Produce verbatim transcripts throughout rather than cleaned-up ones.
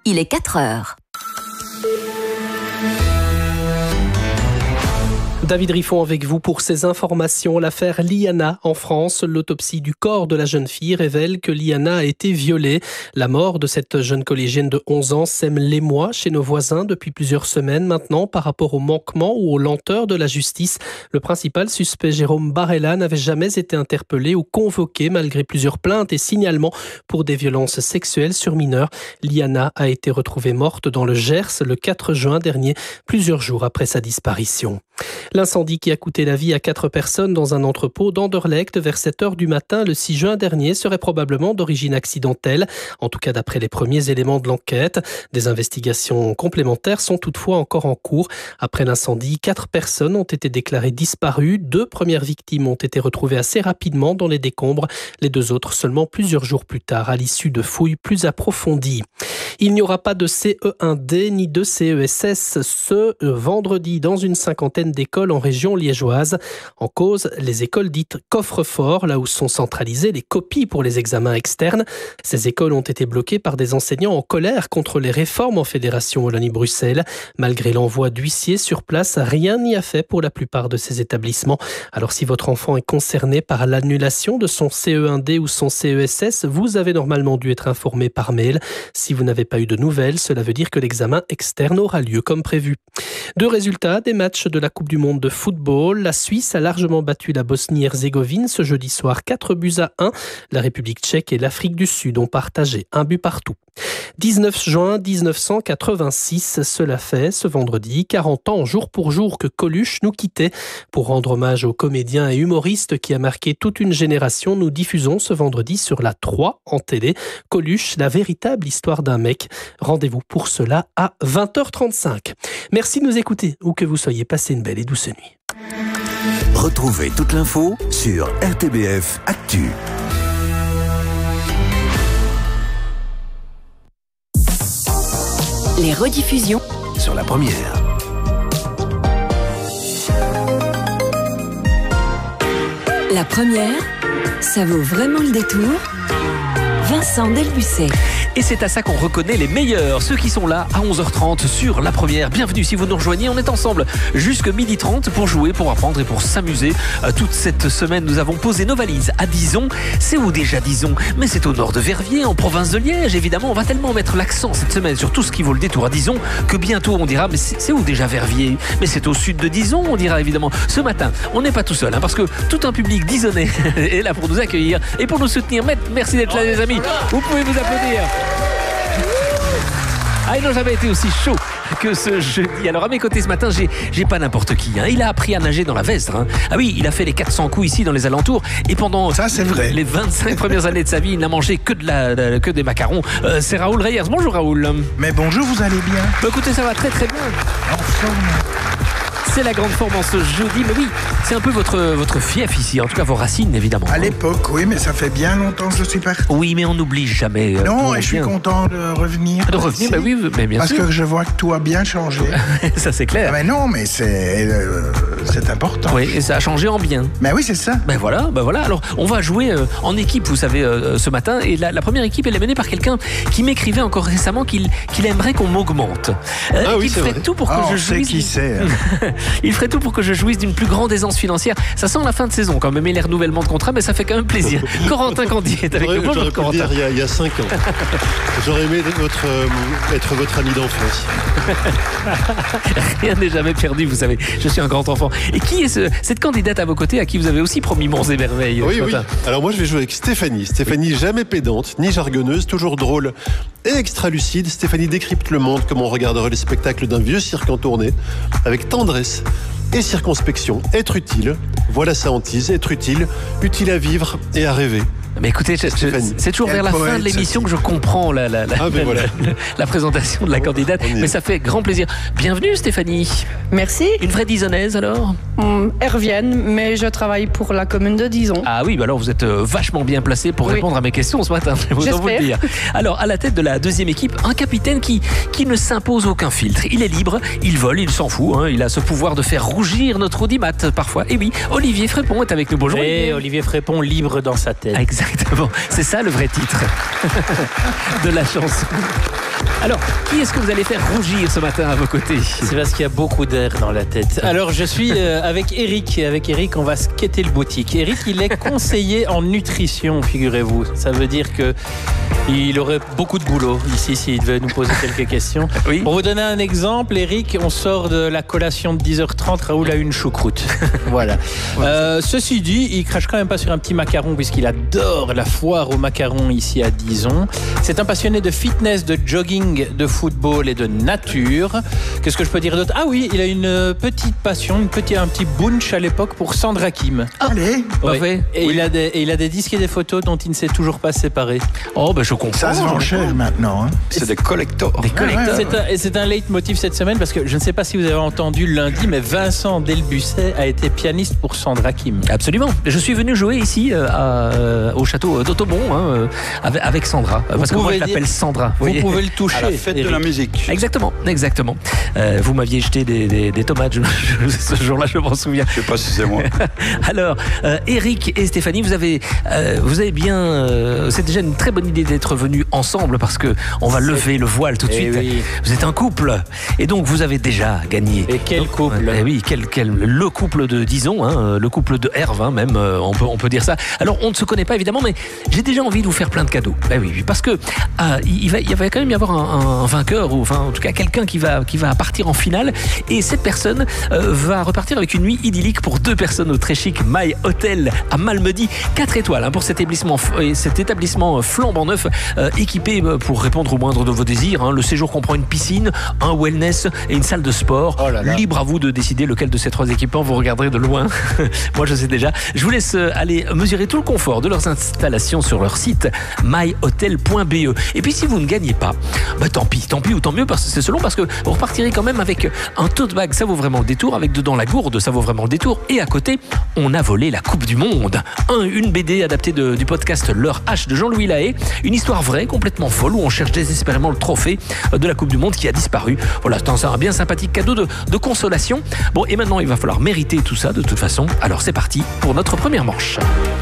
il est quatre heures. David Riffon avec vous pour ces informations. L'affaire Liana en France. L'autopsie du corps de la jeune fille révèle que Liana a été violée. La mort de cette jeune collégienne de onze ans sème l'émoi chez nos voisins depuis plusieurs semaines maintenant par rapport au manquement ou aux lenteurs de la justice. Le principal suspect, Jérôme Barella, n'avait jamais été interpellé ou convoqué malgré plusieurs plaintes et signalements pour des violences sexuelles sur mineurs. Liana a été retrouvée morte dans le Gers le quatre juin dernier, plusieurs jours après sa disparition. L'incendie qui a coûté la vie à quatre personnes dans un entrepôt d'Anderlecht vers sept heures du matin le six juin dernier serait probablement d'origine accidentelle. En tout cas, d'après les premiers éléments de l'enquête. Des investigations complémentaires sont toutefois encore en cours. Après l'incendie, quatre personnes ont été déclarées disparues. Deux premières victimes ont été retrouvées assez rapidement dans les décombres. Les deux autres seulement plusieurs jours plus tard, à l'issue de fouilles plus approfondies. Il n'y aura pas de C E un D ni de C E S S ce vendredi dans une cinquantaine d'écoles en région liégeoise. En cause, les écoles dites coffre-fort, là où sont centralisées les copies pour les examens externes. Ces écoles ont été bloquées par des enseignants en colère contre les réformes en Fédération Wallonie-Bruxelles. Malgré l'envoi d'huissiers sur place, rien n'y a fait pour la plupart de ces établissements. Alors si votre enfant est concerné par l'annulation de son C E un D ou son C E S S, vous avez normalement dû être informé par mail. Si vous n'avez pas eu de nouvelles, cela veut dire que l'examen externe aura lieu comme prévu. Deux résultats des matchs de la Coupe du Monde de football. La Suisse a largement battu la Bosnie-Herzégovine ce jeudi soir, quatre buts à un. La République tchèque et l'Afrique du Sud ont partagé un but partout. dix-neuf juin dix-neuf cent quatre-vingt-six, cela fait ce vendredi quarante ans jour pour jour que Coluche nous quittait. Pour rendre hommage au comédien et humoriste qui a marqué toute une génération, nous diffusons ce vendredi sur la trois en télé Coluche, la véritable histoire d'un mec. Rendez-vous pour cela à vingt heures trente-cinq. Merci de nous écouter ou que vous soyez passé une belle et douce nuit. Retrouvez toute l'info sur R T B F Actu. Les rediffusions Sur la première. La première, ça vaut vraiment le détour. Vincent Delbucet. Et c'est à ça qu'on reconnaît les meilleurs, ceux qui sont là à onze heures trente sur la première. Bienvenue si vous nous rejoignez, on est ensemble jusqu'à midi trente pour jouer, pour apprendre et pour s'amuser. Toute cette semaine, nous avons posé nos valises à Dizon. C'est où déjà Dizon? Mais c'est au nord de Verviers, en province de Liège. Évidemment, on va tellement mettre l'accent cette semaine sur tout ce qui vaut le détour à Dizon que bientôt on dira, mais c'est où déjà Verviers? Mais c'est au sud de Dizon, on dira évidemment. Ce matin, on n'est pas tout seul, hein, parce que tout un public disonnais est là pour nous accueillir et pour nous soutenir. Merci d'être là les amis, vous pouvez vous applaudir. Ah, ils n'ont jamais été aussi chauds que ce jeudi. Alors à mes côtés ce matin, j'ai, j'ai pas n'importe qui. Hein. Il a appris à nager dans la Vesdre. Hein. Ah oui, il a fait les quatre cents coups ici dans les alentours. Et pendant Ça, c'est vrai. les vingt-cinq premières années de sa vie, il n'a mangé que, de la, de, que des macarons. Euh, c'est Raoul Reyers. Bonjour Raoul. Mais bonjour, vous allez bien? Bah, écoutez, ça va très très bien. En forme. C'est la grande forme en ce jeudi. Mais oui, c'est un peu votre, votre fief ici. En tout cas, vos racines, évidemment. À l'époque, oui, mais ça fait bien longtemps que je suis parti. Oui, mais on n'oublie jamais. Non, et je suis content de revenir. De revenir, bah oui, mais bien Parce sûr. que je vois que tout a bien changé. Ça, c'est clair. Ah, mais non, mais c'est, euh, c'est important. Oui, et ça a changé en bien. Mais oui, c'est ça. Ben voilà, ben voilà. Alors, on va jouer euh, en équipe, vous savez, euh, ce matin. Et la, la première équipe, elle est menée par quelqu'un qui m'écrivait encore récemment qu'il, qu'il aimerait qu'on m'augmente. Euh, Ah oui, qu'il c'est ferait vrai. tout pour que Ah, je on sait jouisse. qui c'est. Il ferait tout pour que je jouisse d'une plus grande aisance financière. Ça sent la fin de saison quand même, et les renouvellements de contrat, mais ça fait quand même plaisir. Corentin Candy est avec J'aurais, nous. Bonjour j'aurais pu le Corentin. dire il y a, il y a cinq ans. J'aurais aimé être votre, euh, être votre ami d'enfance. Rien n'est jamais perdu, vous savez. Je suis un grand enfant. Et qui est ce, cette candidate à vos côtés à qui vous avez aussi promis monts et merveilles? Oui, ce oui. matin? Alors moi, je vais jouer avec Stéphanie. Stéphanie, jamais pédante, ni jargonneuse, toujours drôle et extra lucide. Stéphanie décrypte le monde comme on regarderait le spectacle d'un vieux cirque en tournée, avec tendresse et circonspection. Être utile, voilà sa hantise. Être utile, utile à vivre et à rêver. Mais écoutez, je- je- Stéphanie. c'est toujours Quel vers la fin poète, de l'émission ça. que je comprends la, la, la, Ah, ben la- voilà. la- la présentation de la candidate. On y est. Mais ça fait grand plaisir. Bienvenue Stéphanie. Merci. Une vraie Disonnaise alors? Hum, Hervienne, mais je travaille pour la commune de Dizon. Ah oui, bah alors vous êtes euh, vachement bien placé pour Oui. répondre à mes questions ce matin. Je vous en vous le J'espère. dire. Alors, à la tête de la deuxième équipe, un capitaine qui, qui ne s'impose aucun filtre. Il est libre, il vole, il s'en fout. Hein. Il a ce pouvoir de faire rougir notre audimat parfois. Et oui, Olivier Frépon est avec nous. Bonjour. Et Olivier. Olivier Frépon libre dans sa tête. Ah, exactement, c'est ça le vrai titre de la chanson. Alors, qui est-ce que vous allez faire rougir ce matin à vos côtés? C'est parce qu'il y a beaucoup d'air dans la tête. Alors, je suis euh, avec Eric. Et avec Eric, on va skater le boutique. Eric, il est conseiller en nutrition, figurez-vous. Ça veut dire que il aurait beaucoup de boulot ici s'il devait nous poser quelques questions. Oui. Pour vous donner un exemple, Eric, on sort de la collation de dix heures trente. Raoul a une choucroute. Voilà. Euh, ceci dit, il crache quand même pas sur un petit macaron puisqu'il adore la foire aux macarons ici à Dizon. C'est un passionné de fitness, de jogging, de football et de nature. Qu'est-ce que je peux dire d'autre? Ah oui, il a une petite passion, une petite, un petit bunch à l'époque pour Sandra Kim. Allez, Ouais. Parfait. Et, Oui. il a des, et il a des disques et des photos dont il ne s'est toujours pas séparé. Oh, ben je comprends. ça se vend cher maintenant. Hein. C'est des collectors. Des collecteurs. C'est un, et c'est un leitmotiv cette semaine parce que je ne sais pas si vous avez entendu lundi, mais Vincent Delbusset a été pianiste pour Sandra Kim. Absolument. Je suis venu jouer ici euh, à, euh, au château d'Autobon hein, euh, avec, avec Sandra. Vous parce que moi, pouvez je l'appelle dire- Sandra. Vous voyez. pouvez le toucher. À la fête de Eric. la musique. Exactement, exactement. Euh, vous m'aviez jeté des, des, des tomates je- je- ce jour-là, je m'en souviens. Je sais pas si c'est moi. Alors, euh, Eric et Stéphanie, vous avez, euh, vous avez bien. euh, c'est déjà une très bonne idée d'être venus ensemble parce que on va lever le voile tout de Eh suite. oui. Vous êtes un couple et donc vous avez déjà gagné. Et quel couple. Eh oui, quel, quel, le couple de Dizon, hein, le couple de Herve, hein, même, euh, on peut, on peut dire ça. Alors, on ne se connaît pas évidemment, mais j'ai déjà envie de vous faire plein de cadeaux. Ben oui, oui, parce que euh, il, va, il va quand même y avoir un, un vainqueur, ou enfin, en tout cas, quelqu'un qui va, qui va partir en finale. Et cette personne euh, va repartir avec une nuit idyllique pour deux personnes au très chic My Hotel à Malmedy. quatre étoiles hein, pour cet établissement, cet établissement flambant neuf, euh, équipé pour répondre au moindre de vos désirs. Hein. Le séjour comprend une piscine, un wellness et une salle de sport. Oh là là. Libre à vous de décider lequel de ces trois équipements vous regarderez de loin. Moi, je sais déjà. Je vous laisse aller mesurer tout le confort de leurs installations sur leur site my hotel point b e. Et puis, si vous ne gagnez pas, bah, tant pis, tant pis ou tant mieux, parce que c'est selon, parce que vous repartirez quand même avec un tote bag, ça vaut vraiment le détour, avec dedans la gourde, ça vaut vraiment le détour. Et à côté, on a volé la Coupe du Monde. Un, une B D adaptée de- du podcast L'heure H de Jean-Louis Lahaye. Une histoire vraie, complètement folle, où on cherche désespérément le trophée de la Coupe du Monde qui a disparu. Voilà, c'est un, un bien sympathique cadeau de, de consolation. Bon, et maintenant, il va falloir mériter tout ça de toute façon. Alors, c'est parti pour notre première manche.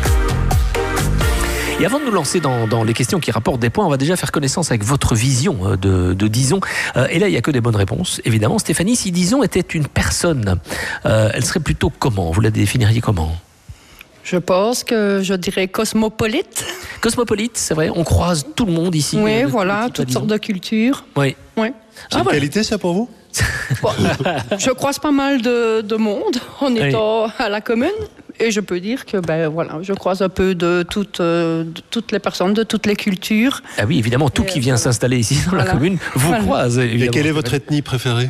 Et avant de nous lancer dans, dans les questions qui rapportent des points, on va déjà faire connaissance avec votre vision euh, de, de Dizon. Euh, et là, il n'y a que des bonnes réponses, évidemment. Stéphanie, si Dizon était une personne, euh, elle serait plutôt comment? Vous la définiriez comment? Je pense que je dirais cosmopolite. Cosmopolite, c'est vrai, on croise tout le monde ici. Oui, euh, voilà, petit à toutes Dizon. sortes de cultures. Oui. Oui. C'est une qualité, ça, pour vous? Bon, je croise pas mal de, de monde en étant à la commune. Et je peux dire que ben, voilà, je croise un peu de toutes, euh, de toutes les personnes, de toutes les cultures. Ah oui, évidemment, tout Et qui vient voilà. s'installer ici dans la Voilà. commune vous Voilà. croise. Et Évidemment. quelle est votre ethnie préférée?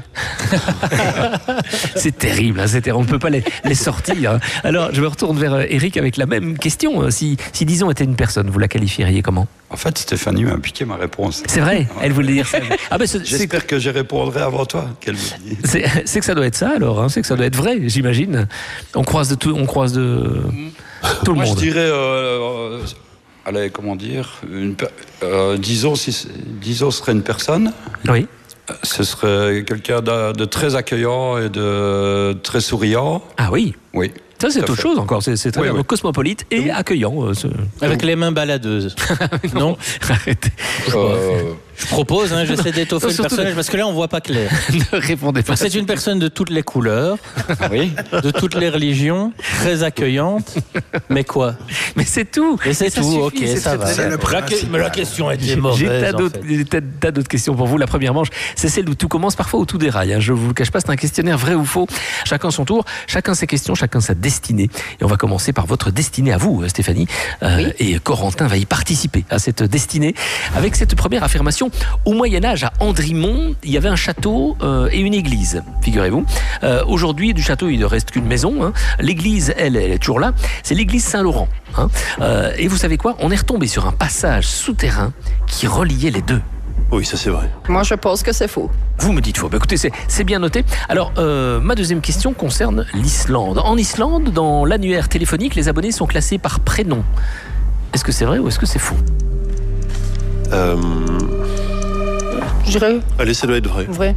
C'est terrible, hein, c'est terrible, on ne peut pas les, les sortir. hein. Alors, je me retourne vers euh, Eric avec la même question. Si, si Dizon était une personne, vous la qualifieriez comment? En fait, Stéphanie m'a piqué ma réponse. C'est vrai, elle voulait dire ça. Ah ben, c'est, c'est, J'espère que j'y répondrai avant toi. Qu'elle me dit. c'est- c'est que ça doit être ça alors, hein, c'est que ça doit être vrai, j'imagine. On croise de tout, on croise de tout le Moi, monde. je dirais, euh, euh, allez, comment dire, une, per- euh, disons, si c'est- disons, ce serait une personne. Oui. Ce serait quelqu'un de, de très accueillant et de très souriant. Ah oui. Oui. Ça, c'est Tout à autre fait. chose encore. C'est, c'est très Oui, bien. oui. Cosmopolite et accueillant. euh, ce- Avec les mains baladeuses. Non. Arrêtez. Euh, Je propose, hein, j'essaie d'étoffer Non, le surtout- personnage parce que là on voit pas clair. ne répondez pas. C'est une personne de toutes les couleurs, oui. de toutes les religions, très accueillante. Mais quoi? Mais c'est tout. Et c'est ça tout, suffit, ok, c'est ça très, va. très C'est bien. le La, que- principe. mais la question était J'ai mauvaise. tas en d'autres, fait. des tas- tas d'autres questions pour vous. La première manche, c'est celle où tout commence, parfois où tout déraille. hein. Je vous le cache pas, c'est un questionnaire vrai ou faux. Chacun son tour, chacun ses questions, chacun sa destinée. Et on va commencer par votre destinée à vous, Stéphanie. Euh, Et Corentin va y participer à cette destinée avec cette première affirmation. Au Moyen-Âge, à Andrimont, il y avait un château euh, et une église, figurez-vous. Euh, aujourd'hui, du château, il ne reste qu'une maison. hein. L'église, elle, elle est toujours là. C'est l'église Saint-Laurent. hein. Euh, et vous savez quoi? On est retombé sur un passage souterrain qui reliait les deux. Oui, ça c'est vrai. Moi, je pense que c'est faux. Vous me dites faux. Bah, écoutez, c'est, c'est bien noté. Alors, euh, ma deuxième question concerne l'Islande. En Islande, dans l'annuaire téléphonique, les abonnés sont classés par prénom. Est-ce que c'est vrai ou est-ce que c'est faux? Euh, Je dirais allez, ça doit être vrai. vrai.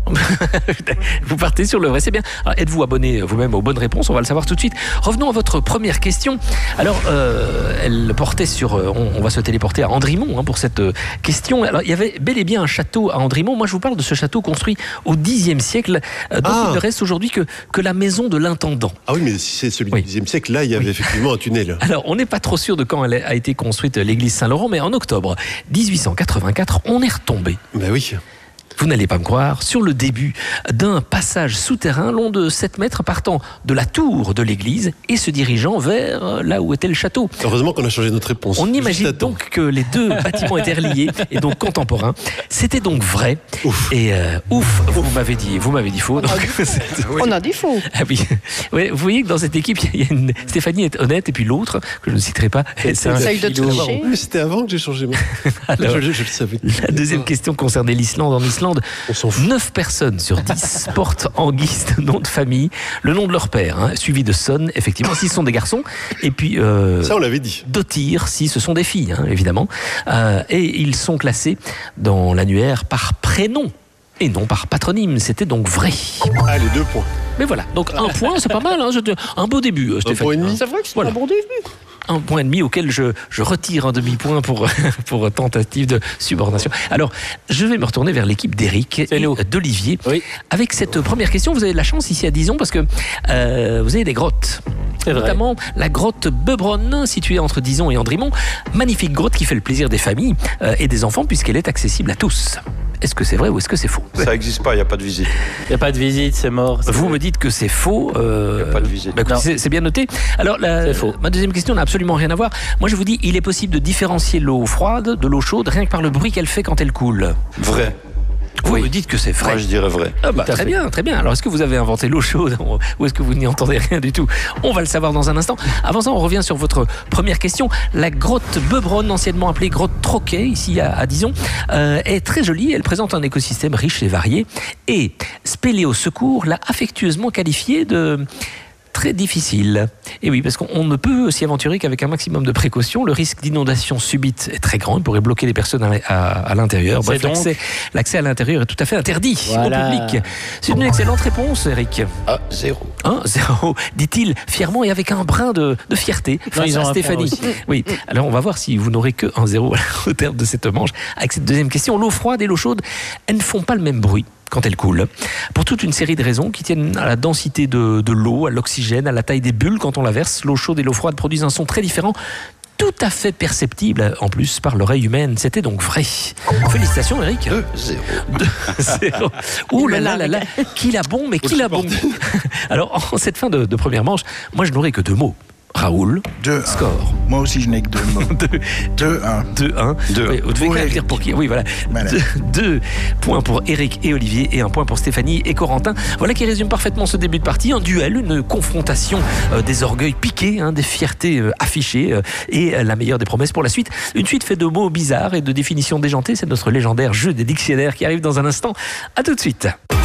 Vous partez sur le vrai, c'est bien. Alors, êtes-vous abonné vous-même aux bonnes réponses? On va le savoir tout de suite. Revenons à votre première question. Alors, euh, elle portait sur... On, on va se téléporter à Andrimont hein, pour cette question. Alors, il y avait bel et bien un château à Andrimont. Moi, je vous parle de ce château construit au dixième siècle, euh, dont ah. il ne reste aujourd'hui que, que la maison de l'intendant. Ah oui, mais si c'est celui oui. du dixième siècle, là, il y avait oui. effectivement un tunnel. Alors, on n'est pas trop sûr de quand elle a été construite, l'église Saint-Laurent, mais en octobre dix-huit cent quatre-vingt-quatre, on est retombé. Ben oui. Vous n'allez pas me croire, sur le début d'un passage souterrain long de sept mètres partant de la tour de l'église et se dirigeant vers là où était le château. Heureusement qu'on a changé notre réponse. On imagine donc que les deux bâtiments étaient reliés et donc contemporains. C'était donc vrai. Ouf. Et euh, ouf, vous, vous m'avez dit, vous m'avez dit faux. On, donc, a, dit faux. On a dit faux. Ah oui. Ouais, vous voyez que dans cette équipe, il y a une... Stéphanie est honnête et puis l'autre, que je ne citerai pas, c'est un essaye de tricher. Mais c'était avant que j'ai changé moi. Alors, je, je, je le savais. La deuxième question concernait l'Islande. En Islande, on s'en fout. neuf personnes sur dix portent en guise de nom de famille le nom de leur père, hein, suivi de Son, effectivement, si ce sont des garçons, et puis euh, ça on l'avait dit. Dottir, si ce sont des filles, hein, évidemment. Euh, et ils sont classés dans l'annuaire par prénom et non par patronyme. C'était donc vrai. Allez, deux points. Mais voilà, donc un point, c'est pas mal, hein, un beau début, Stéphanie. Un point et demi. C'est vrai que c'est voilà. un bon début. Un point et demi auquel je, je retire un demi-point pour, pour tentative de subordination. Alors, je vais me retourner vers l'équipe d'Éric et d'Olivier. Oui. Avec cette première question, vous avez de la chance ici à Dizon parce que euh, vous avez des grottes. C'est vrai. Notamment la grotte Beubronne, située entre Dizon et Andrimont. Magnifique grotte qui fait le plaisir des familles euh, et des enfants puisqu'elle est accessible à tous. Est-ce que c'est vrai ou est-ce que c'est faux? Ça n'existe pas, il n'y a pas de visite. Il n'y a pas de visite, c'est mort. Vous me dites que c'est faux. Euh, il n'y a pas de visite. Bah, écoutez, c'est, c'est bien noté. Alors, la, c'est faux. Ma deuxième question n'a absolument rien à voir. Moi, je vous dis, il est possible de différencier l'eau froide de l'eau chaude rien que par le bruit qu'elle fait quand elle coule. Vrai. Vous Oui. me dites que c'est vrai. Moi, je dirais vrai. Ah bah, très bien, très bien. Alors, est-ce que vous avez inventé l'eau chaude ou est-ce que vous n'y entendez rien du tout? On va le savoir dans un instant. Avant ça, on revient sur votre première question. La grotte Beubronne, anciennement appelée grotte Troquet, ici à, à Dizon, euh, est très jolie. Elle présente un écosystème riche et varié. Et Spéléo Secours l'a affectueusement qualifiée de... très difficile. Et oui, parce qu'on ne peut s'y aventurer qu'avec un maximum de précautions. Le risque d'inondation subite est très grand. Il pourrait bloquer les personnes à, à, à l'intérieur. Bref, donc... l'accès, l'accès à l'intérieur est tout à fait interdit voilà. au public. C'est une excellente réponse, Eric. Ah, zéro. Hein, zéro, dit-il fièrement et avec un brin de, de fierté face non, ils ont à Stéphanie. Oui. Alors, on va voir si vous n'aurez que un zéro au terme de cette manche. Avec cette deuxième question, l'eau froide et l'eau chaude, elles ne font pas le même bruit quand elle coule, pour toute une série de raisons qui tiennent à la densité de, de l'eau, à l'oxygène, à la taille des bulles quand on la verse. L'eau chaude et l'eau froide produisent un son très différent, tout à fait perceptible en plus par l'oreille humaine. C'était donc vrai. Félicitations, Eric. Deux, zéro. Deux, zéro. Ouh là là là là, qui l'a bon, mais qui l'a bon. Alors, en cette fin de, de première manche, moi je n'aurai que deux mots. Raoul, deux, score. un. Moi aussi, je n'ai que deux mots. deux un. deux un. Oui, vous devez quand même dire pour qui. Oui, voilà. voilà. Deux, deux points pour Eric et Olivier et un point pour Stéphanie et Corentin. Voilà qui résume parfaitement ce début de partie. Un duel, une confrontation euh, des orgueils piqués, hein, des fiertés euh, affichées euh, et euh, la meilleure des promesses pour la suite. Une suite faite de mots bizarres et de définitions déjantées. C'est notre légendaire jeu des dictionnaires qui arrive dans un instant. À tout de suite.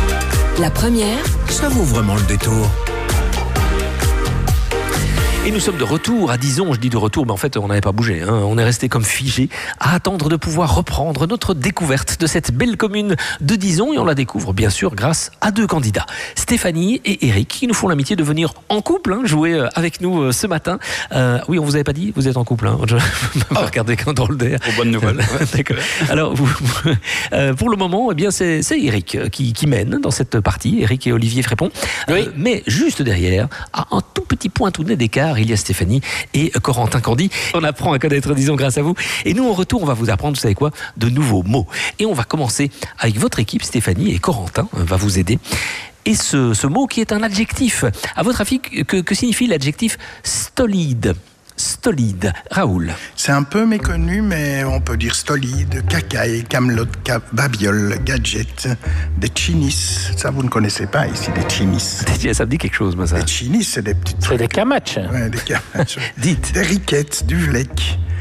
La première, Ça vaut vraiment le détour. Et nous sommes de retour à Dizon. Je dis de retour, mais en fait, on n'avait pas bougé. Hein. On est resté comme figé à attendre de pouvoir reprendre notre découverte de cette belle commune de Dizon. Et on la découvre, bien sûr, grâce à deux candidats, Stéphanie et Eric, qui nous font l'amitié de venir en couple, hein, jouer avec nous ce matin. Euh, oui, on vous avait pas dit, vous êtes en couple. Hein. Je oh. Regardez qu'un drôle d'air. Aux bonnes nouvelles. D'accord. Alors, vous, vous, euh, pour le moment, eh bien, c'est, c'est Eric qui, qui mène dans cette partie. Eric et Olivier Frépon. Oui. Euh, mais juste derrière, à un tout petit pointounet d'écart, il y a Stéphanie et Corentin Candy. On apprend à connaître Dizon grâce à vous. Et nous, en retour, on va vous apprendre, vous savez quoi, de nouveaux mots. Et on va commencer avec votre équipe, Stéphanie, et Corentin va vous aider. Et ce, ce mot qui est un adjectif. À votre avis, que, que signifie l'adjectif stolide? Stolide. Raoul. C'est un peu méconnu, mais on peut dire stolide, cacaille, camelote, ca- babiole, gadget, des chinis. Ça, vous ne connaissez pas ici, des chinis. Ça me dit quelque chose, moi, ça. Des chinis, c'est des petites C'est trucs. des camatches. Ouais, des camatches. Dites. Des riquettes, du vlec.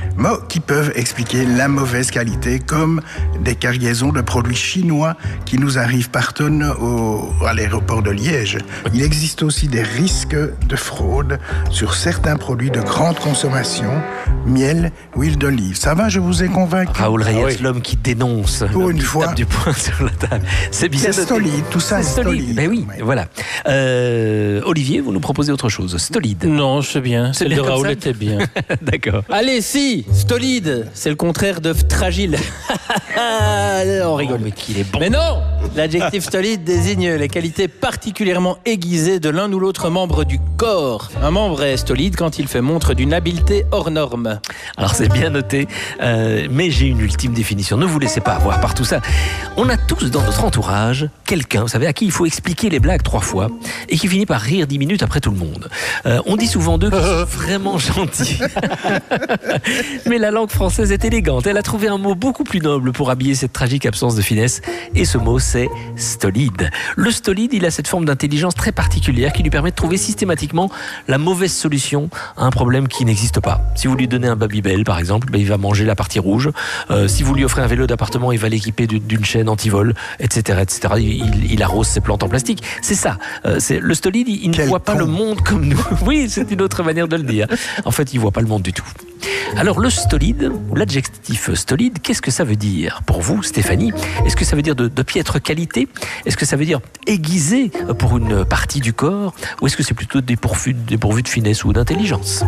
mots qui peuvent expliquer la mauvaise qualité, comme des cargaisons de produits chinois qui nous arrivent par tonnes au, à l'aéroport de Liège. Il existe aussi des risques de fraude sur certains produits de grande consommation, miel, huile d'olive. Ça va, je vous ai convaincu. Raoul Reyes, Ah oui. l'homme qui dénonce. Pour l'homme une qui fois. tape du poing sur la table. C'est bien. C'est stolide, tout ça est stolide. Ben oui, Ouais. voilà. Euh, Olivier, vous nous proposez autre chose. Stolide. Non, c'est bien. C'est Celle bien de comme Raoul ça était bien. D'accord. Allez, si, stolide, c'est le contraire de fragile. On rigole. Oh, mais qu'il est bon. Mais non, l'adjectif stolide désigne les qualités particulièrement aiguisées de l'un ou l'autre membre du corps. Un membre est stolide quand il fait montre d'une habileté hors norme. Alors c'est bien noté, euh, mais j'ai une ultime définition. Ne vous laissez pas avoir par tout ça. On a tous dans notre entourage quelqu'un, vous savez, à qui il faut expliquer les blagues trois fois et qui finit par rire dix minutes après tout le monde. Euh, on dit souvent d'eux qu'ils sont vraiment gentils. Mais la langue française est élégante. Elle a trouvé un mot beaucoup plus noble pour habiller cette tragique absence de finesse. Et ce mot, c'est stolide. Le stolide, il a cette forme d'intelligence très particulière qui lui permet de trouver systématiquement la mauvaise solution à un problème qui n'existe pas. Si vous lui donnez un Babybel, par exemple, ben, il va manger la partie rouge. Euh, si vous lui offrez un vélo d'appartement, il va l'équiper d'une, d'une chaîne anti-vol, et cetera, et cetera. Il, il, il arrose ses plantes en plastique. C'est ça. Euh, c'est, le stolide, il, il ne Quel voit pas con. le monde comme nous. Oui, c'est une autre manière de le dire. En fait, il ne voit pas le monde du tout. Alors, le stolide, ou l'adjectif stolide, qu'est-ce que ça veut dire pour vous, Stéphanie? Est-ce que ça veut dire de, de piètre qualité? Est-ce que ça veut dire aiguisé pour une partie du corps? Ou est-ce que c'est plutôt dépourvu, dépourvu de finesse ou d'intelligence?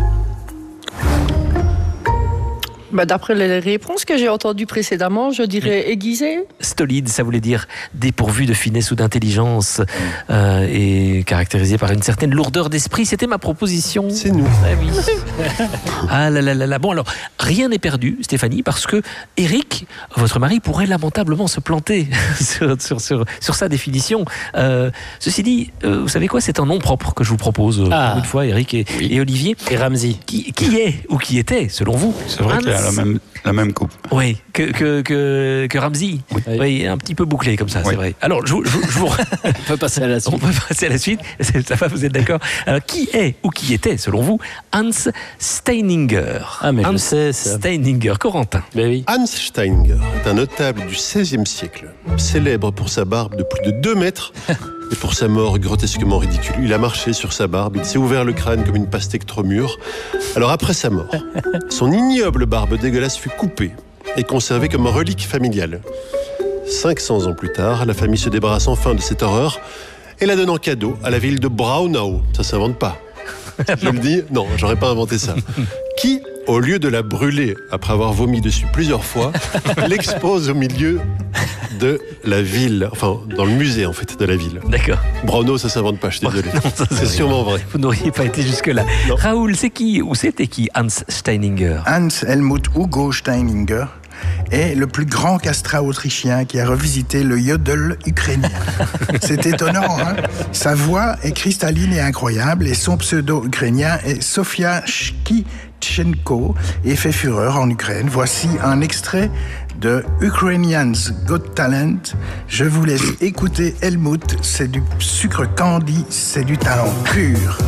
Bah, d'après les réponses que j'ai entendues précédemment, je dirais aiguisé. Stolide, ça voulait dire dépourvu de finesse ou d'intelligence euh, et caractérisé par une certaine lourdeur d'esprit. C'était ma proposition. C'est nous. Ah oui. Ah là là là là. Bon alors, rien n'est perdu, Stéphanie, parce que Eric, votre mari, pourrait lamentablement se planter sur, sur, sur, sur sa définition. Euh, ceci dit, euh, vous savez quoi? C'est un nom propre que je vous propose euh, Ah. pour une fois, Eric et, Oui. et Olivier. Et Ramsey. Qui, qui est ou qui était, selon vous? C'est vrai qu'il a la même, la même coupe. Oui, que, que, que, que Ramsey. Oui. Oui, un petit peu bouclé comme ça, Oui. c'est vrai. Alors, je, vous- je, vous- je vous... On peut passer à la suite. On peut passer à la suite. Ça va, vous êtes d'accord? Alors, qui est ou qui était, selon vous, Hans Steininger? Ah, mais je Hans sais, ça. Steininger, Corentin. Ben oui. Hans Steininger est un notable du seizième siècle, célèbre pour sa barbe de plus de deux mètres et pour sa mort grotesquement ridicule. Il a marché sur sa barbe, il s'est ouvert le crâne comme une pastèque trop mûre. Alors après sa mort, son ignoble barbe dégueulasse fut coupée et conservée comme relique familiale. cinq cents ans plus tard, la famille se débarrasse enfin de cette horreur et la donne en cadeau à la ville de Braunau. Ça s'invente pas. Je le dis, non, j'aurais pas inventé ça. Qui, au lieu de la brûler après avoir vomi dessus plusieurs fois, l'expose au milieu de la ville, enfin dans le musée en fait de la ville. D'accord. Braunau, ça s'invente pas, je suis désolé. Non, ça, c'est C'est sûrement vrai. Vous n'auriez pas été jusque-là. Non. Raoul, c'est qui ou c'était qui Hans Steininger? Hans Helmut Hugo Steininger est le plus grand castrat autrichien qui a revisité le yodel ukrainien. C'est étonnant, hein? Sa voix est cristalline et incroyable et son pseudo ukrainien est Sofia Shkitchenko et fait fureur en Ukraine. Voici un extrait de Ukrainians Got Talent. Je vous laisse écouter Helmut. C'est du sucre candy, c'est du talent pur.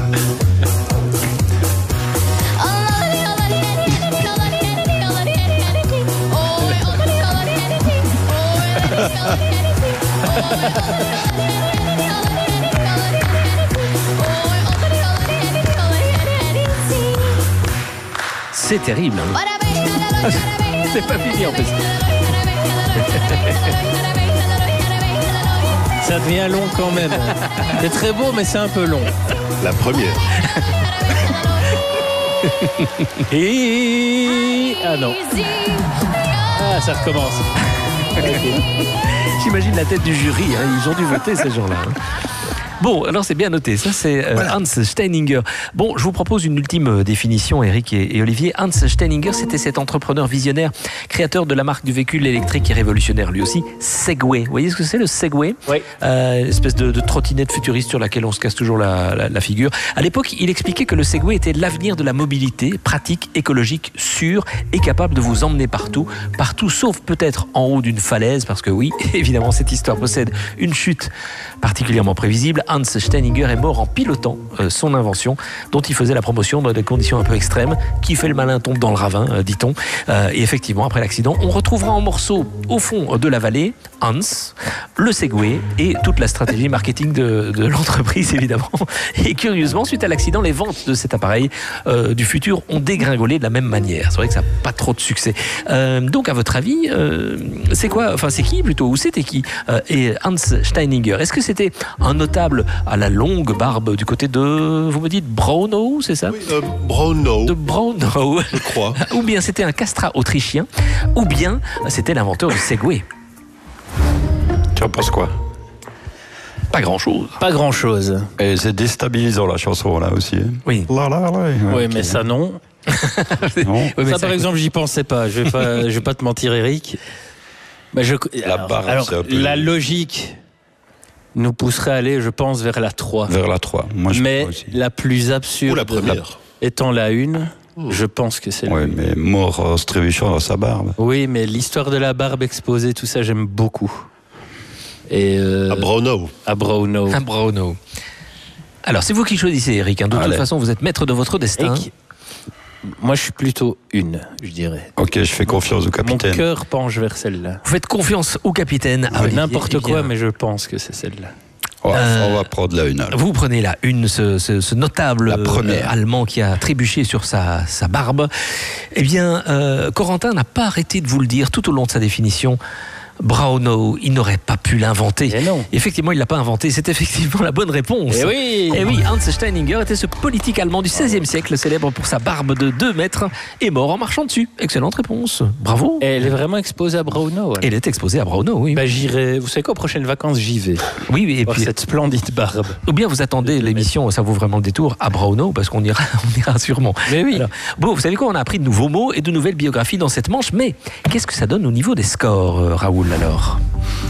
C'est terrible. Hein. C'est pas fini en plus. Ça devient long quand même. C'est très beau, mais c'est un peu long. La première. Et... Ah non. Ah, ça recommence. J'imagine la tête du jury. Hein. Ils ont dû voter ces gens-là. Hein. Bon, alors c'est bien noté. Ça, c'est euh, Voilà. Hans Steininger. Bon, je vous propose une ultime définition, Eric et, et Olivier. Hans Steininger, c'était cet entrepreneur visionnaire, créateur de la marque du véhicule électrique et révolutionnaire, lui aussi, Segway. Vous voyez ce que c'est, le Segway? Oui. Euh, espèce de, de trottinette futuriste sur laquelle on se casse toujours la, la, la figure. À l'époque, il expliquait que le Segway était l'avenir de la mobilité, pratique, écologique, sûre et capable de vous emmener partout, partout, sauf peut-être en haut d'une falaise, parce que oui, évidemment, cette histoire possède une chute particulièrement prévisible. Hans Steininger est mort en pilotant euh, son invention, dont il faisait la promotion dans des conditions un peu extrêmes. Qui fait le malin tombe dans le ravin, euh, dit-on. Euh, et effectivement, après l'accident, on retrouvera en morceaux au fond de la vallée Hans, le Segway et toute la stratégie marketing de, de l'entreprise, évidemment. Et curieusement, suite à l'accident, les ventes de cet appareil euh, du futur ont dégringolé de la même manière. C'est vrai que ça n'a pas trop de succès. Euh, donc, à votre avis, euh, c'est quoi, enfin, c'est qui plutôt, ou c'était qui euh, et Hans Steininger, est-ce que c'était un notable à la longue barbe du côté de, vous me dites, Braunau, c'est ça? Oui, euh, Braunau. De Braunau, je crois. Ou bien c'était un castrat autrichien, ou bien c'était l'inventeur du Segway. Tu en penses quoi? Pas grand-chose. Pas grand-chose. Et c'est déstabilisant la chanson là aussi. Oui. Là, là, là. Oui, Ouais, mais ok. ça non. Non. Oui, mais ça, ça- par exemple, j'y pensais pas. Je vais pas, je vais pas te mentir, Eric. Bah, je, La alors, barre, alors, c'est un peu- la logique nous pousserait à aller, je pense, vers la trois. Vers la trois. Moi, je Mais crois aussi. la plus Ou absurde la première. étant la une, je pense que c'est Ouais, lui. mais mort en se trébuchant dans sa barbe. Oui, mais l'histoire de la barbe exposée, tout ça, j'aime beaucoup. Et euh, À Braunau. à Braunau. Un Braunau. Alors, c'est vous qui choisissez, Eric. hein. De toute Allez. façon, vous êtes maître de votre destin. Et qui- Moi, je suis plutôt une, je dirais. Ok, je fais confiance au Mon capitaine. cœur penche vers celle-là. Vous faites confiance au capitaine. Ah, Olivier. n'importe Eh quoi, bien, mais je pense que c'est celle-là. On va, Euh, on va prendre la une. alors. Vous prenez la une, ce, ce- ce notable La première. euh, Allemand qui a trébuché sur sa, sa barbe. Eh bien, euh, Corentin n'a pas arrêté de vous le dire tout au long de sa définition. Braunau, il n'aurait pas pu l'inventer. Eh non. Effectivement, il ne l'a pas inventé. C'est effectivement la bonne réponse. Eh oui. Eh oui, Hans Steininger était ce politique allemand du seizième siècle, célèbre pour sa barbe de deux mètres, et mort en marchant dessus. Excellente réponse. Bravo. Et elle est vraiment exposée à Braunau. elle. Elle est exposée à Braunau, oui. Bah, j'irai. Vous savez quoi, aux prochaines vacances, j'y vais. oui, oui, et Voir puis, cette splendide barbe. ou bien vous attendez l'émission, ça vaut vraiment le détour, à Braunau, parce qu'on ira, on ira sûrement. Mais oui. Alors, bon, vous savez quoi, on a appris de nouveaux mots et de nouvelles biographies dans cette manche, mais qu'est-ce que ça donne au niveau des scores, euh, Raoul, alors?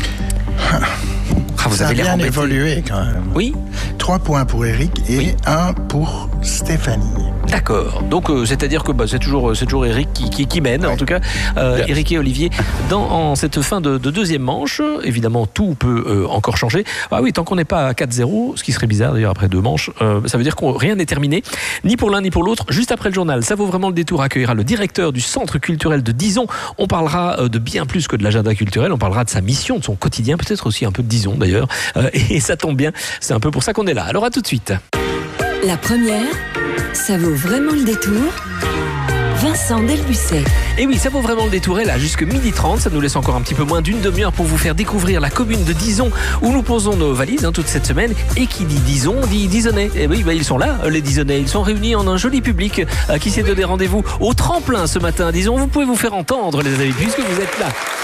Ah, vous Ça a avez l'air bien embêté. évolué quand même. Oui, Trois points pour Eric et Oui. un pour Stéphanie. d'accord. Donc, euh, c'est-à-dire que bah, c'est toujours, c'est toujours Eric qui, qui, qui mène, en tout cas, euh, Eric et Olivier, dans en cette fin de, de deuxième manche. Évidemment, tout peut euh, encore changer. Ah oui, tant qu'on n'est pas à quatre zéro, ce qui serait bizarre d'ailleurs après deux manches, euh, ça veut dire que rien n'est terminé, ni pour l'un ni pour l'autre. Juste après le journal, ça vaut vraiment le détour, accueillera le directeur du Centre culturel de Dizon. On parlera euh, de bien plus que de l'agenda culturel, on parlera de sa mission, de son quotidien, peut-être aussi un peu de Dizon d'ailleurs. Euh, et ça tombe bien, c'est un peu pour ça qu'on est là. Alors à tout de suite. La première, ça vaut vraiment le détour. Vincent Delbucet. Et oui, ça vaut vraiment le détour, là, jusque midi trente. Ça nous laisse encore un petit peu moins d'une demi-heure pour vous faire découvrir la commune de Dizon, où nous posons nos valises hein, toute cette semaine. Et qui dit Dizon, dit Dizonnais. Et oui, bah, ils sont là, les Dizonnais. Ils sont réunis en un joli public euh, qui s'est donné rendez-vous au tremplin ce matin. Disons, vous pouvez vous faire entendre, les amis, puisque vous êtes là.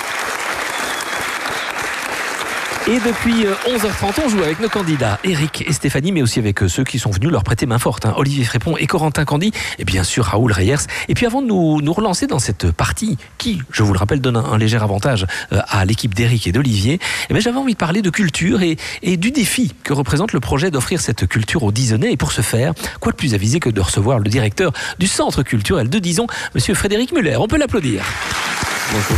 Et depuis onze heures trente, on joue avec nos candidats, Eric et Stéphanie, mais aussi avec ceux qui sont venus leur prêter main forte, hein, Olivier Frépon et Corentin Candy, et bien sûr Raoul Reyers. Et puis avant de nous, nous relancer dans cette partie, qui, je vous le rappelle, donne un, un léger avantage euh, à l'équipe d'Eric et d'Olivier, eh bien, j'avais envie de parler de culture et, et du défi que représente le projet d'offrir cette culture aux Dizonnais. Et pour ce faire, quoi de plus avisé que de recevoir le directeur du Centre culturel de Dizon, monsieur Frédéric Muller. On peut l'applaudir. Bonjour.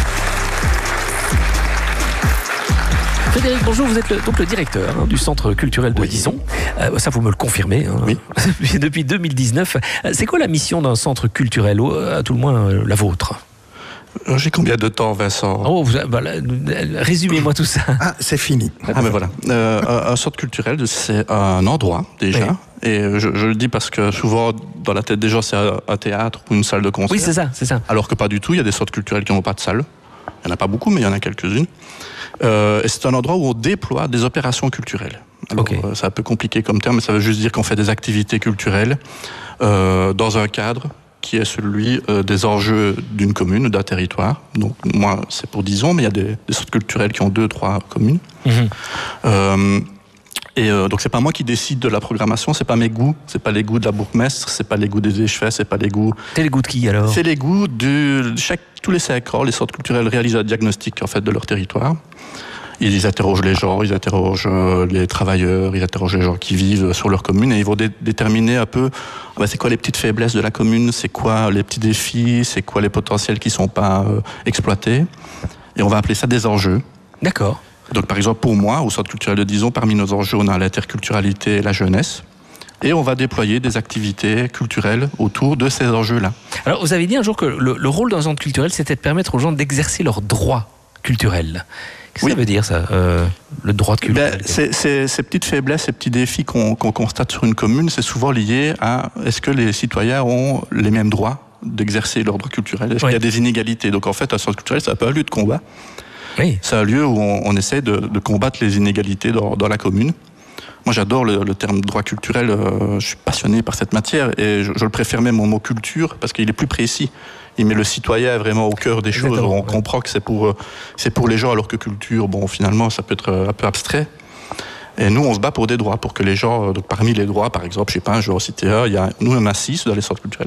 Frédéric, bonjour, vous êtes le, donc le directeur hein, du Centre culturel de Oui. Dizon. Euh, ça, vous me le confirmez. Hein, Oui. Depuis deux mille dix-neuf. C'est quoi la mission d'un centre culturel, ou à tout le moins euh, la vôtre? J'ai combien de temps, Vincent? Oh, vous, bah, là, résumez-moi tout ça. Ah, c'est fini. Ah, mais voilà. Euh, un, un centre culturel, c'est un endroit, déjà. Oui. Et je, je le dis parce que souvent, dans la tête des gens, c'est un, un théâtre ou une salle de concert. Oui, c'est ça, c'est ça. Alors que pas du tout. Il y a des centres culturels qui n'ont pas de salle. Il n'y en a pas beaucoup, mais il y en a quelques-unes. Euh, et c'est un endroit où on déploie des opérations culturelles. Alors, Ok. euh, c'est un peu compliqué comme terme, mais ça veut juste dire qu'on fait des activités culturelles euh, dans un cadre qui est celui euh, des enjeux d'une commune, d'un territoire. Donc moi, c'est pour Dizon, mais il y a des, des centres culturels qui ont deux, trois communes. Mhm. Euh, et euh, donc c'est pas moi qui décide de la programmation, c'est pas mes goûts, c'est pas les goûts de la bourgmestre, c'est pas les goûts des échevins, c'est pas les goûts. C'est les goûts de qui alors? C'est les goûts de chaque, tous les cinq ans, les centres culturels réalisent un diagnostic en fait de leur territoire. Ils interrogent les gens, ils interrogent euh, les travailleurs, ils interrogent les gens qui vivent sur leur commune et ils vont dé- déterminer un peu ah ben, c'est quoi les petites faiblesses de la commune, c'est quoi les petits défis, c'est quoi les potentiels qui sont pas euh, exploités. Et on va appeler ça des enjeux. D'accord. Donc par exemple pour moi, au Centre culturel de Dizon, parmi nos enjeux, on a l'interculturalité et la jeunesse. Et on va déployer des activités culturelles autour de ces enjeux-là. Alors vous avez dit un jour que le, le rôle d'un centre culturel, c'était de permettre aux gens d'exercer leurs droits culturels. Qu'est-ce que oui. ça veut dire ça, euh, le droit de culture ben, c'est, c'est, Ces petites faiblesses, ces petits défis qu'on, qu'on constate sur une commune, c'est souvent lié à est-ce que les citoyens ont les mêmes droits d'exercer leurs droits culturels. Est-ce oui. qu'il y a des inégalités? Donc en fait, un centre culturel, c'est un peu un lieu de combat. Oui. C'est un lieu où on, on essaie de, de combattre les inégalités dans, dans la commune. Moi, j'adore le, le terme droit culturel. Euh, je suis passionné par cette matière et je, je le préfère même au mot culture parce qu'il est plus précis. Il met le citoyen vraiment au cœur des choses. Exactement, on ouais. comprend que c'est pour, c'est pour les gens, alors que culture, bon, finalement, ça peut être un peu abstrait. Et nous, on se bat pour des droits, pour que les gens, donc parmi les droits, par exemple, je sais pas, je vais en citer un, il y a, nous, on a six dans les centres culturels.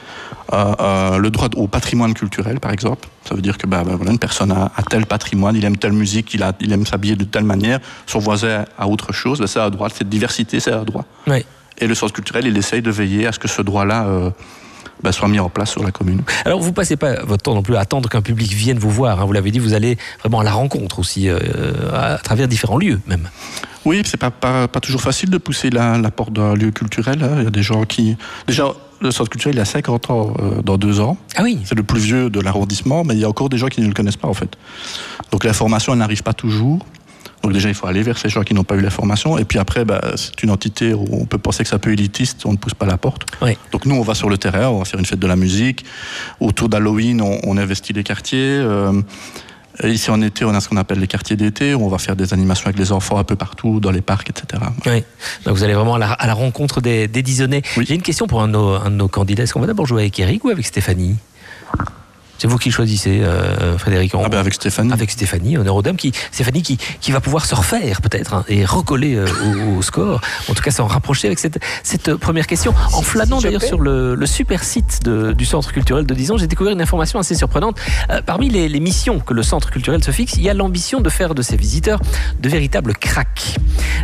Euh, euh, le droit au patrimoine culturel, par exemple. Ça veut dire que bah, bah, voilà, une personne a, a tel patrimoine, il aime telle musique, il, a, il aime s'habiller de telle manière, son voisin a autre chose, bah, c'est un droit. Cette diversité, c'est un droit. Oui. Et le centre culturel, il essaye de veiller à ce que ce droit-là euh, bah, soit mis en place sur la commune. Alors, vous ne passez pas votre temps non plus à attendre qu'un public vienne vous voir. Hein. Vous l'avez dit, vous allez vraiment à la rencontre aussi, euh, à travers différents lieux même. Oui, c'est pas, pas, pas toujours facile de pousser la, la porte d'un lieu culturel. Hein. Il y a des gens qui... Déjà, le centre culturel, il a cinquante ans euh, dans deux ans. Ah oui. C'est le plus vieux de l'arrondissement, mais il y a encore des gens qui ne le connaissent pas, en fait. Donc l'information, elle n'arrive pas toujours. Donc déjà, il faut aller vers ces gens qui n'ont pas eu l'information. Et puis après, bah, c'est une entité où on peut penser que c'est un peu élitiste, on ne pousse pas la porte. Oui. Donc nous, on va sur le terrain, on va faire une fête de la musique. Autour d'Halloween, on, on investit les quartiers. Euh, Ici en été, on a ce qu'on appelle les quartiers d'été, où on va faire des animations avec les enfants un peu partout, dans les parcs, et cetera. Oui, donc vous allez vraiment à la, à la rencontre des, des Disonnais. Oui. J'ai une question pour un de, nos, un de nos candidats. Est-ce qu'on va d'abord jouer avec Eric ou avec Stéphanie ? C'est vous qui choisissez, euh, Frédéric. Ah ben avec Stéphanie. Avec Stéphanie, honneur aux dames, qui, Stéphanie qui, qui va pouvoir se refaire peut-être hein, et recoller euh, au, au score. En tout cas, s'en rapprocher avec cette, cette première question. En flânant si d'ailleurs sur le, le super site de, du Centre culturel de Dizon, j'ai découvert une information assez surprenante. Euh, parmi les, les missions que le Centre culturel se fixe, il y a l'ambition de faire de ses visiteurs de véritables cracks.